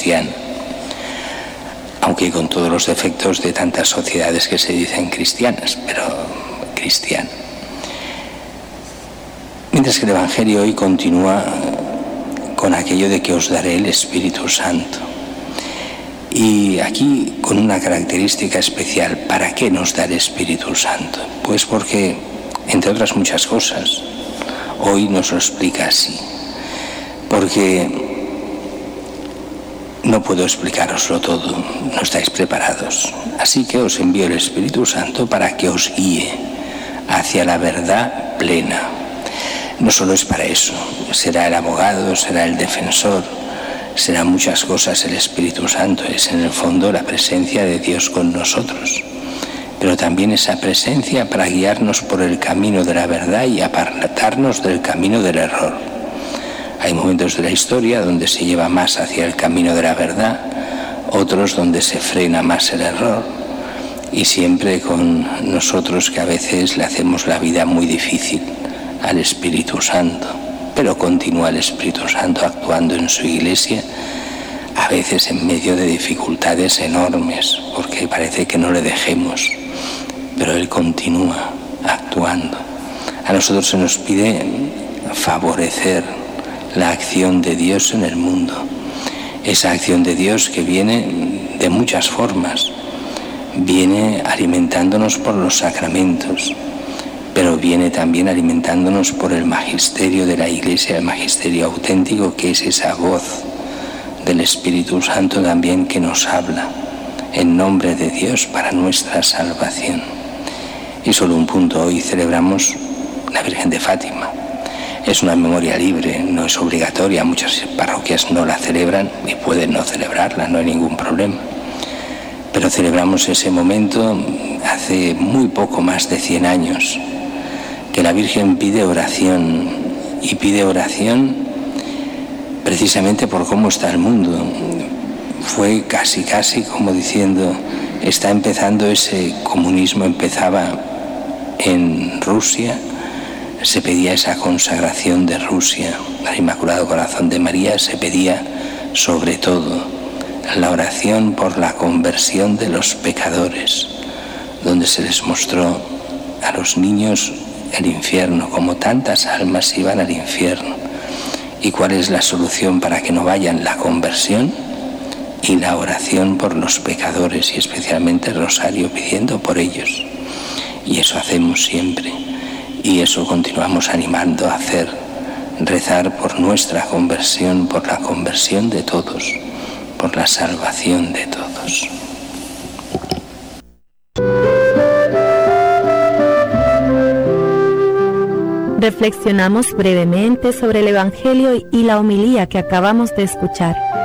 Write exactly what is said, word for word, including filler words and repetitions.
cristiano, aunque con todos los defectos de tantas sociedades que se dicen cristianas, pero cristiano. Mientras que el Evangelio hoy continúa con aquello de que os daré el Espíritu Santo. Y aquí con una característica especial. ¿Para qué nos da el Espíritu Santo? Pues porque, entre otras muchas cosas, hoy nos lo explica así. Porque no puedo explicaroslo todo, no estáis preparados. Así que os envío el Espíritu Santo para que os guíe hacia la verdad plena. No solo es para eso, será el abogado, será el defensor, será muchas cosas el Espíritu Santo, es en el fondo la presencia de Dios con nosotros, pero también esa presencia para guiarnos por el camino de la verdad y apartarnos del camino del error. Hay momentos de la historia donde se lleva más hacia el camino de la verdad, otros donde se frena más el error, y siempre con nosotros que a veces le hacemos la vida muy difícil al Espíritu Santo, pero continúa el Espíritu Santo actuando en su iglesia, a veces en medio de dificultades enormes, porque parece que no le dejemos, pero Él continúa actuando. A nosotros se nos pide favorecer la acción de Dios en el mundo, esa acción de Dios que viene de muchas formas, viene alimentándonos por los sacramentos, pero viene también alimentándonos por el magisterio de la Iglesia, el magisterio auténtico, que es esa voz del Espíritu Santo también que nos habla en nombre de Dios para nuestra salvación. Y solo un punto, hoy celebramos la Virgen de Fátima. Es una memoria libre, no es obligatoria, muchas parroquias no la celebran y pueden no celebrarla, no hay ningún problema. Pero celebramos ese momento hace muy poco más de cien años, que la Virgen pide oración, y pide oración precisamente por cómo está el mundo. Fue casi casi como diciendo, está empezando ese comunismo, empezaba en Rusia, se pedía esa consagración de Rusia al Inmaculado Corazón de María, se pedía sobre todo la oración por la conversión de los pecadores, donde se les mostró a los niños el infierno, como tantas almas iban al infierno. ¿Y cuál es la solución para que no vayan? La conversión y la oración por los pecadores, y especialmente el rosario pidiendo por ellos. Y eso hacemos siempre, y eso continuamos animando a hacer, rezar por nuestra conversión, por la conversión de todos, por la salvación de todos. Reflexionamos brevemente sobre el Evangelio y la homilía que acabamos de escuchar.